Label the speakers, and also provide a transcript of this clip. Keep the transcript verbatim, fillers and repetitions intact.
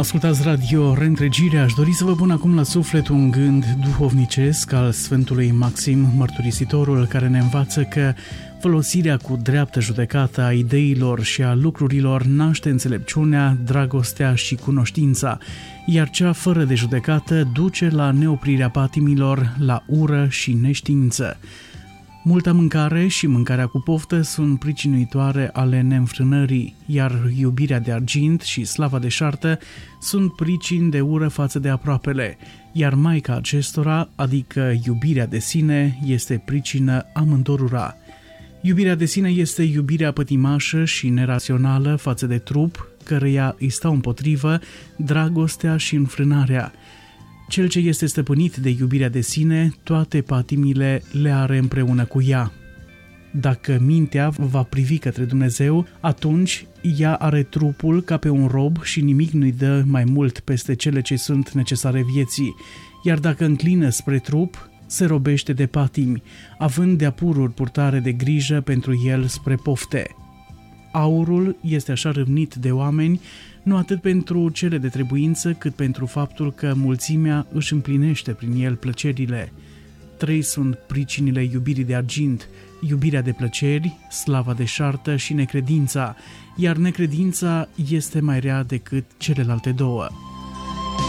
Speaker 1: Ascultați Radio Reîntregirea. Aș dori să vă pun acum la suflet un gând duhovnicesc al Sfântului Maxim Mărturisitorul, care ne învață că folosirea cu dreaptă judecată a ideilor și a lucrurilor naște înțelepciunea, dragostea și cunoștința, iar cea fără de judecată duce la neoprirea patimilor, la ură și neștiință. Multa mâncare și mâncarea cu poftă sunt pricinuitoare ale neînfrânării, iar iubirea de argint și slava de șartă sunt pricini de ură față de aproapele, iar maica acestora, adică iubirea de sine, este pricină amândorura. Iubirea de sine este iubirea pătimașă și nerațională față de trup, căreia îi stau împotrivă dragostea și înfrânarea. Cel ce este stăpânit de iubirea de sine, toate patimile le are împreună cu ea. Dacă mintea va privi către Dumnezeu, atunci ea are trupul ca pe un rob și nimic nu-i dă mai mult peste cele ce sunt necesare vieții, iar dacă înclină spre trup, se robește de patimi, având de-a pururi purtare de grijă pentru el spre pofte. Aurul este așa râvnit de oameni, nu atât pentru cele de trebuință, cât pentru faptul că mulțimea își împlinește prin el plăcerile. Trei sunt pricinile iubirii de argint: iubirea de plăceri, slava de șartă și necredința, iar necredința este mai rea decât celelalte două.